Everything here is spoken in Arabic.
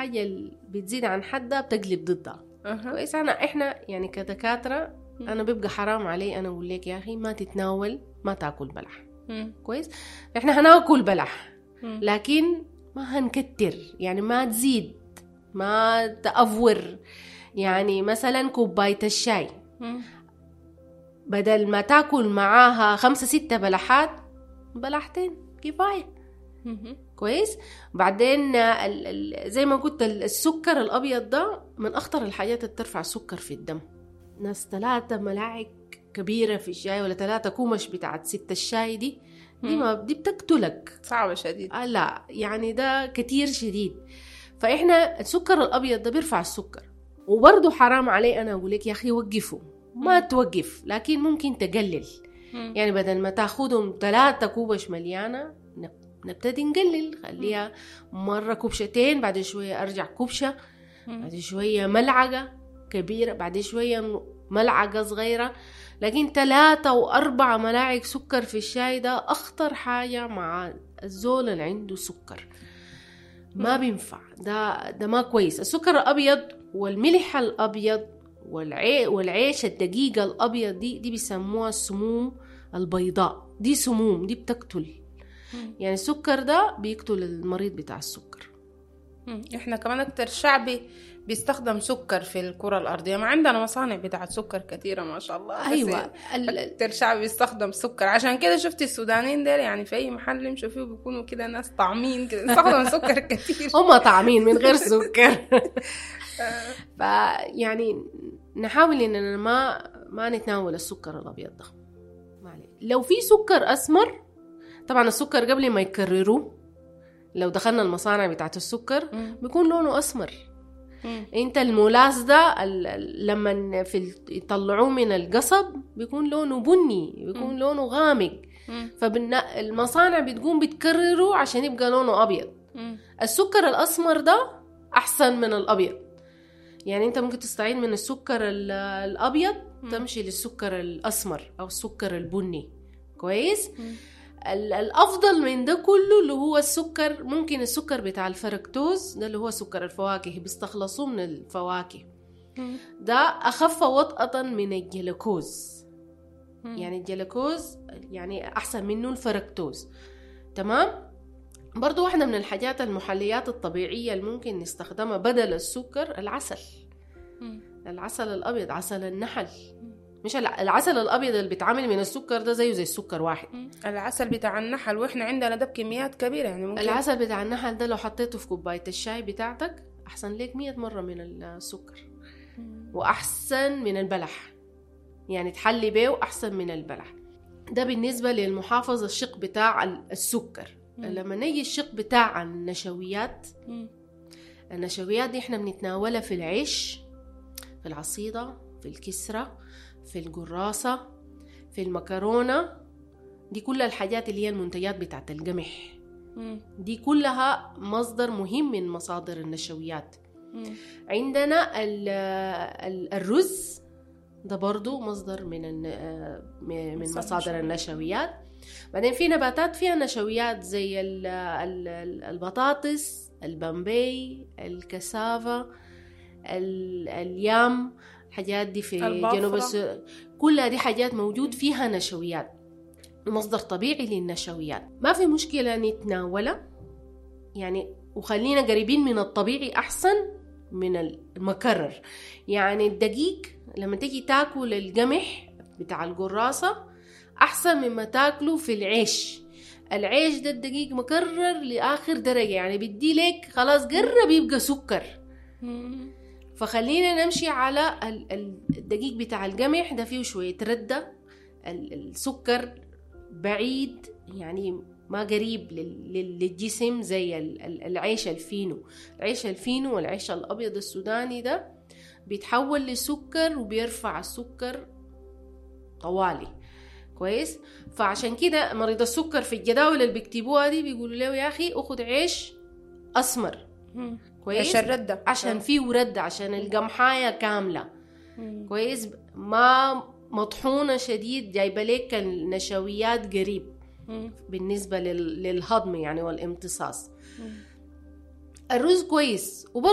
الحاجة اللي بتزيد عن حدها بتقلب ضدها. كويس. احنا يعني كدكاترة انا بيبقى حرام علي انا اقول لك يا اخي ما تتناول ما تاكل بلح. كويس. احنا هناكل بلح لكن ما هنكتر، يعني ما تزيد ما تأفور. يعني مثلا كوباية الشاي بدل ما تاكل معاها 5-6 بلحات، بلحتين كفاية. كويس. بعدين زي ما قلت السكر الأبيض ده من أخطر الحاجات اللي ترفع السكر في الدم. ناس 3 ملاعق كبيرة في الشاي ولا 3 كومش بتاعت 6 الشاي دي بتقتلك. صعبة شديد. لا يعني ده كتير شديد. فإحنا السكر الأبيض ده بيرفع السكر. وبرضو حرام علي أنا أقولك يا أخي وقفوا، ما توقف لكن ممكن تقلل. يعني بدل ما تاخدهم 3 كوبش مليانة نبتدي نقلل، خليها مرة 2 كوبشتين، بعد شوية أرجع 1 كوبشة، بعد شوية ملعقة كبيرة، بعد شوية ملعقة صغيرة. لكن 3 و4 ملاعق سكر في الشاي ده أخطر حاجة مع الزول اللي عنده سكر. ما بينفع، ده ما كويس. السكر الأبيض والملح الأبيض والعيش الدقيقة الأبيض دي بيسموها السموم البيضاء. دي سموم، دي بتقتل. يعني السكر ده بيقتل المريض بتاع السكر. احنا كمان اكتر شعبي بيستخدم سكر في الكرة الأرضية، ما عندنا مصانع بتاعت سكر كثيرة ما شاء الله. أيوة. اكتر شعبي بيستخدم سكر، عشان كده شفت السودانيين ديل يعني في أي محل يمشوا فيه بيكونوا كده ناس طعمين كده يستخدم سكر كثير. هم طعمين من غير سكر. فيعني نحاول إننا ما نتناول السكر الأبيض ده. لو في سكر أسمر، طبعا السكر قبل ما يكرروه لو دخلنا المصانع بتاعت السكر بيكون لونه أسمر. انت المولاس ده لما يطلعوه من القصب بيكون لونه بني، بيكون لونه غامق. فالمصانع بتقوم بتكرره عشان يبقى لونه أبيض. السكر الأسمر ده أحسن من الأبيض. يعني انت ممكن تستعين من السكر الأبيض تمشي للسكر الأسمر أو السكر البني. كويس. الأفضل من ده كله اللي هو السكر، ممكن السكر بتاع الفركتوز ده اللي هو سكر الفواكه بيستخلصوه من الفواكه. ده أخف وطأة من الجلوكوز. يعني الجلوكوز يعني أحسن منه الفركتوز. تمام. برضو واحدة من الحاجات المحليات الطبيعية اللي ممكن نستخدمها بدل السكر العسل. العسل الأبيض، عسل النحل. مش العسل الأبيض اللي بيتعمل من السكر ده زيه زي السكر واحد. العسل بتاع النحل وإحنا عندنا ده بكميات كبيرة. يعني ممكن العسل بتاع النحل ده لو حطيته في كوباية الشاي بتاعتك أحسن لك 100 مرة من السكر. وأحسن من البلح، يعني تحلي بيه وأحسن من البلح. ده بالنسبة للمحافظة الشق بتاع السكر. لما نيجي الشق بتاع النشويات، النشويات دي إحنا بنتناولها في العيش، في العصيدة، في الكسرة، في القراصة، في المكرونة. دي كل الحاجات اللي هي المنتجات بتاعت القمح. دي كلها مصدر مهم من مصادر النشويات. عندنا الرز ده برضو مصدر من مصادر النشويات. بعدين في نباتات فيها نشويات زي البطاطس، البامبي، الكسافة، اليام. الحاجات دي في جنوب كلها دي حاجات موجود فيها نشويات، مصدر طبيعي للنشويات. ما في مشكلة نتناولها يعني، وخلينا قريبين من الطبيعي أحسن من المكرر. يعني الدقيق لما تيجي تاكل القمح بتاع القراصة أحسن مما تاكله في العيش. العيش ده الدقيق مكرر لآخر درجة، يعني بدي لك خلاص قرب يبقى سكر. فخلينا نمشي على الدقيق بتاع القمح ده فيه شوية ردة. السكر بعيد يعني ما قريب للجسم زي العيش الفينو. العيش الفينو والعيش الأبيض السوداني ده بيتحول لسكر وبيرفع السكر طوالي. كويس. فعشان كده مريض السكر في الجداول اللي بيكتبوها دي بيقولوا له يا أخي أخذ عيش أسمر. كويس. عشان فيه ردة، عشان القمحاية كاملة. كويس. ما مطحونة شديد، جايبة لك النشويات قريب بالنسبة للهضم يعني والامتصاص. الرز كويس.